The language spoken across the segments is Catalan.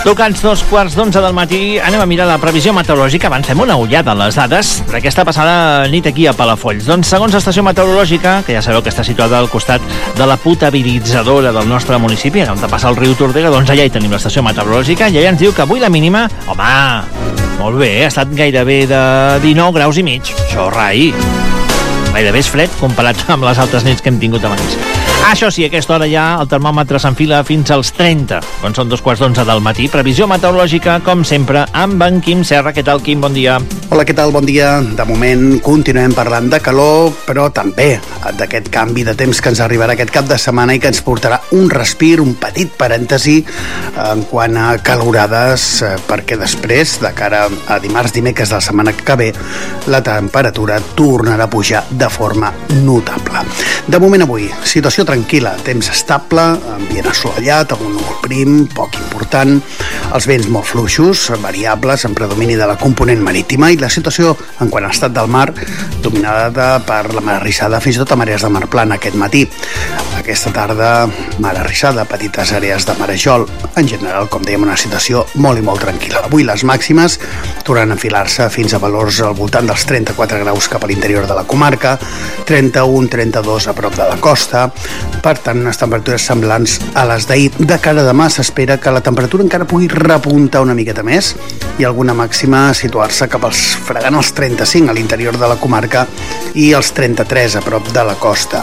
Tocants 2:15 del matí, anem a mirar la previsió meteorològica. Abans fem una ullada en les dades d'aquesta passada nit aquí a Palafolls. Doncs, segons l'estació meteorològica, que ja sabeu que està situada al costat de la potabilitzadora del nostre municipi, on passa el riu Tordera, doncs allà hi tenim l'estació meteorològica, i allà ens diu que avui la mínima, home, molt bé, ha estat gairebé de 19 graus i mig. Això, rai. Gairebé és fred comparat amb les altres nits que hem tingut abans. Això sí, a aquesta hora ja el termòmetre s'enfila fins als 30, quan són 2:15 del matí. Previsió meteorològica, com sempre, amb en Quim Serra. Què tal, Quim? Bon dia. Hola, què tal? Bon dia. De moment continuem parlant de calor, però també d'aquest canvi de temps que ens arribarà aquest cap de setmana i que ens portarà un respir, un petit parèntesi en quant a calorades, perquè després, de cara a dimarts, dimecres de la setmana que ve, la temperatura tornarà a pujar de forma notable. De moment avui, situació tranquil·la, temps estable, ambient assolellat, amb un núvol prim, poc important, els vents molt fluixos, variables, en predomini de la component marítima, i la situació en quant a estat del mar, dominada per la mar arrissada, fins i tot a marees de mar plana aquest matí. Aquesta tarda, mar arrissada, petites àrees de marejol, en general, com dèiem, una situació molt i molt tranquil·la. Avui les màximes tornaran a enfilar-se fins a valors al voltant dels 34 graus cap a l'interior de la comarca, 31-32 a prop de la costa. Per tant, unes temperatures semblants a les d'ahir. De cara a demà s'espera que la temperatura encara pugui repuntar una miqueta més i alguna màxima situar-se cap als fregant els 35 a l'interior de la comarca i els 33 a prop de la costa.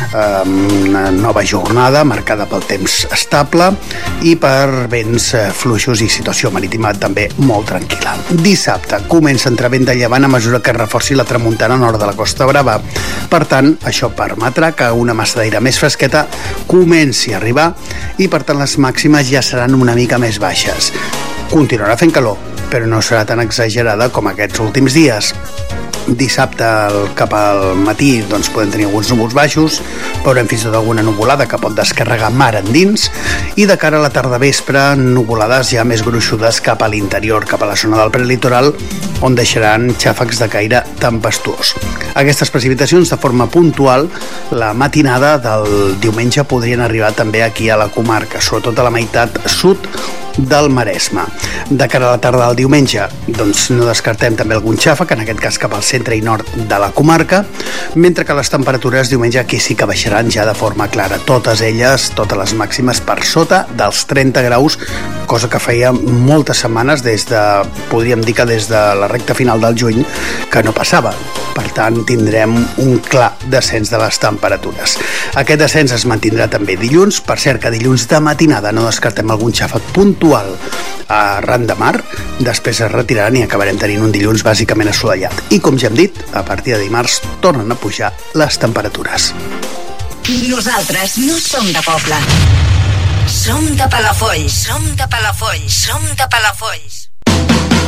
Una nova jornada marcada pel temps estable i per vents fluixos i situació marítima també molt tranquil·la. Dissabte comença a entrar vent de llevant a mesura que es reforci la tramuntana nord de la Costa Brava. Per tant, això permetrà que una massa d'aire més fresqueta comenci a arribar i, per tant, les màximes ja seran una mica més baixes. Continuarà fent calor, però no serà tan exagerada com aquests últims dies. Dissabte cap al matí doncs podem tenir alguns núvols baixos, veurem fins i tot alguna nuvolada que pot descarregar mar endins, i de cara a la tarda vespre nuvolades ja més gruixudes cap a l'interior, cap a la zona del prelitoral, on deixaran xàfecs de caire tempestuós. Aquestes precipitacions de forma puntual la matinada del diumenge podrien arribar també aquí a la comarca, sobretot a la meitat sud del Maresme. De cara a la tarda del diumenge, doncs no descartem també algun xàfec, en aquest cas cap al centre i nord de la comarca, mentre que les temperatures diumenge aquí sí que baixaran ja de forma clara. Totes elles, totes les màximes per sota dels 30 graus, cosa que feia moltes setmanes podríem dir que des de la recta final del juny, que no passava. Per tant, tindrem un clar descens de les temperatures. Aquest descens es mantindrà també dilluns. Per cert, que dilluns de matinada no descartem algun xàfec puntual arran de mar, després es retiraran i acabarem tenint un dilluns bàsicament assolellat. I com ja hem dit, a partir de dimarts tornen a pujar les temperatures. Nosaltres no som de poble. Som de Palafolls, som de Palafolls, som de Palafolls.